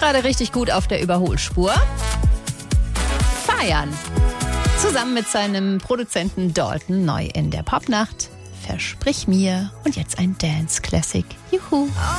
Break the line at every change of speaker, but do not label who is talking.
gerade richtig gut auf der Überholspur. Feiern. Zusammen mit seinem Produzenten Dalton neu in der Popnacht. Versprich mir. Und jetzt ein Dance-Classic. Juhu.